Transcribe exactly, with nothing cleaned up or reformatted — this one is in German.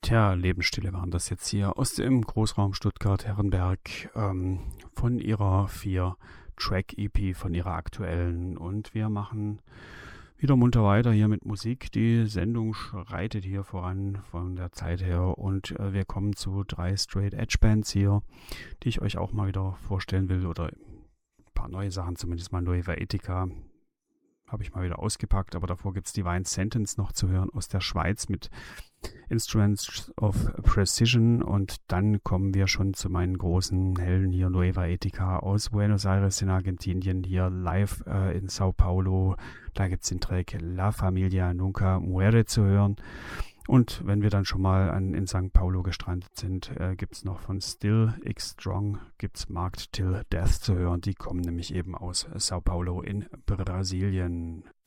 Tja, Lebensstille waren das jetzt hier aus dem Großraum Stuttgart-Herrenberg ähm, von ihrer vier-Track-E P, von ihrer aktuellen. Und wir machen wieder munter weiter hier mit Musik. Die Sendung schreitet hier voran von der Zeit her und äh, wir kommen zu drei Straight-Edge-Bands hier, die ich euch auch mal wieder vorstellen will, oder ein paar neue Sachen, zumindest mal Nueva Etica. Habe ich mal wieder ausgepackt, aber davor gibt es Divine Sentence noch zu hören aus der Schweiz mit Instruments of Precision, und dann kommen wir schon zu meinen großen Helden hier, Nueva Etica aus Buenos Aires in Argentinien, hier live äh, in Sao Paulo. Da gibt es den Track La Familia Nunca Muere zu hören. Und wenn wir dann schon mal an, in Sao Paulo gestrandet sind, äh, gibt es noch von Still X Strong, gibt es Marked Till Death zu hören. Die kommen nämlich eben aus Sao Paulo in Brasilien.